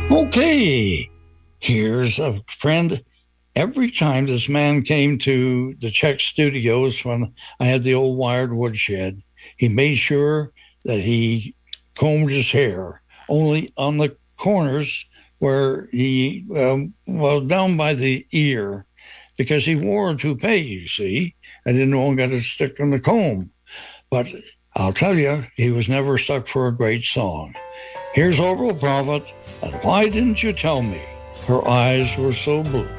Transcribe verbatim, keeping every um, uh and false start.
Okay, here's a friend. Every time this man came to the Czech studios when I had the old wired woodshed, he made sure that he combed his hair only on the corners where he um, was down by the ear because he wore a toupee, you see. I didn't want to get it stuck in the comb. But I'll tell you, he was never stuck for a great song. Here's Orville Prophet, and why didn't you tell me her eyes were so blue?